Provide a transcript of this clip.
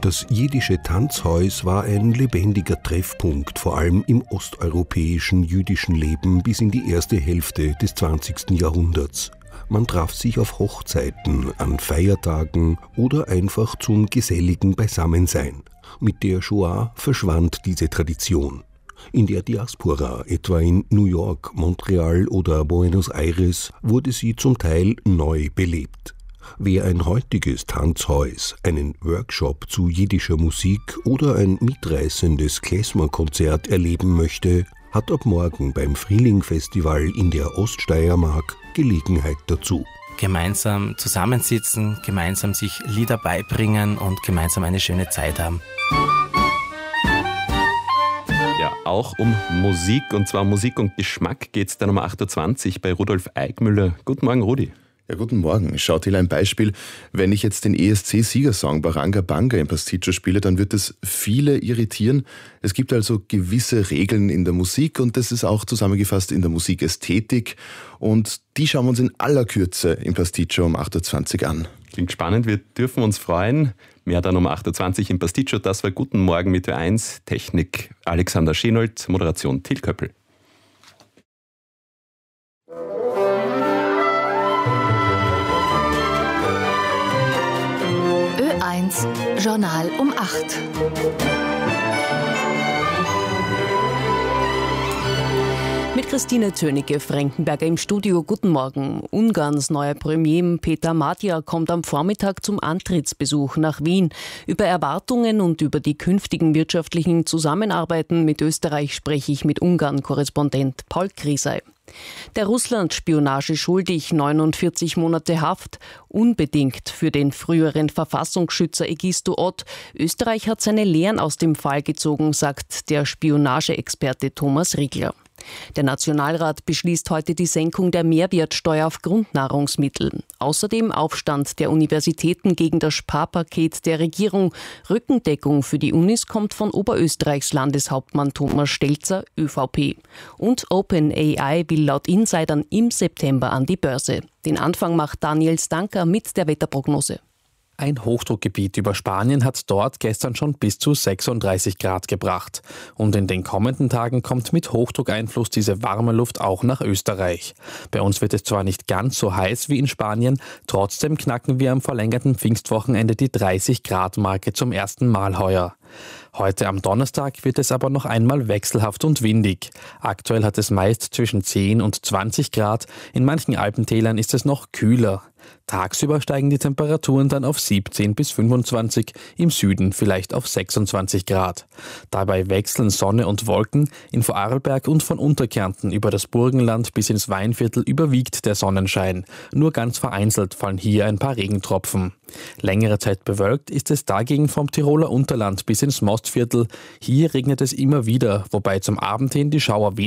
Das jiddische Tanzhaus war ein lebendiger Treffpunkt, vor allem im osteuropäischen jüdischen Leben bis in die erste Hälfte des 20. Jahrhunderts. Man traf sich auf Hochzeiten, an Feiertagen oder einfach zum geselligen Beisammensein. Mit der Shoah verschwand diese Tradition. In der Diaspora, etwa in New York, Montreal oder Buenos Aires, wurde sie zum Teil neu belebt. Wer ein heutiges Tanzhaus, einen Workshop zu jiddischer Musik oder ein mitreißendes Klezmer-Konzert erleben möchte, hat ab morgen beim Frühling-Festival in der Oststeiermark Gelegenheit dazu. Gemeinsam zusammensitzen, gemeinsam sich Lieder beibringen und gemeinsam eine schöne Zeit haben. Ja, auch um Musik, und zwar Musik und Geschmack geht es dann um 8.20 Uhr bei Rudolf Eickmüller. Guten Morgen, Rudi. Ja, guten Morgen. Schaut hier ein Beispiel. Wenn ich jetzt den ESC-Siegersong Baranga Banga im Pasticcio spiele, dann wird es viele irritieren. Es gibt also gewisse Regeln in der Musik und das ist auch zusammengefasst in der Musikästhetik. Und die schauen wir uns in aller Kürze im Pasticcio um 8.20 Uhr an. Klingt spannend, wir dürfen uns freuen. Mehr dann um 8.20 Uhr im Pasticcio. Das war Guten Morgen mit Ö1. Technik Alexander Schenold, Moderation Till Köppel. Ö1 Journal um 8. Mit Christine Tönicke-Frankenberger im Studio. Guten Morgen. Ungarns neuer Premier Peter Magyar kommt am Vormittag zum Antrittsbesuch nach Wien. Über Erwartungen und über die künftigen wirtschaftlichen Zusammenarbeiten mit Österreich spreche ich mit Ungarn-Korrespondent Paul Krisey. Der Russland-Spionage schuldig, 49 Monate Haft, unbedingt für den früheren Verfassungsschützer Egisto Ott. Österreich hat seine Lehren aus dem Fall gezogen, sagt der Spionageexperte Thomas Riegler. Der Nationalrat beschließt heute die Senkung der Mehrwertsteuer auf Grundnahrungsmittel. Außerdem Aufstand der Universitäten gegen das Sparpaket der Regierung. Rückendeckung für die Unis kommt von Oberösterreichs Landeshauptmann Thomas Stelzer, ÖVP. Und OpenAI will laut Insidern im September an die Börse. Den Anfang macht Daniel Stanker mit der Wetterprognose. Ein Hochdruckgebiet über Spanien hat dort gestern schon bis zu 36 Grad gebracht. Und in den kommenden Tagen kommt mit Hochdruckeinfluss diese warme Luft auch nach Österreich. Bei uns wird es zwar nicht ganz so heiß wie in Spanien, trotzdem knacken wir am verlängerten Pfingstwochenende die 30-Grad-Marke zum ersten Mal heuer. Heute am Donnerstag wird es aber noch einmal wechselhaft und windig. Aktuell hat es meist zwischen 10 und 20 Grad, in manchen Alpentälern ist es noch kühler. Tagsüber steigen die Temperaturen dann auf 17 bis 25, im Süden vielleicht auf 26 Grad. Dabei wechseln Sonne und Wolken, in Vorarlberg und von Unterkärnten über das Burgenland bis ins Weinviertel überwiegt der Sonnenschein. Nur ganz vereinzelt fallen hier ein paar Regentropfen. Längere Zeit bewölkt ist es dagegen vom Tiroler Unterland bis ins Mostviertel. Hier regnet es immer wieder, wobei zum Abend hin die Schauer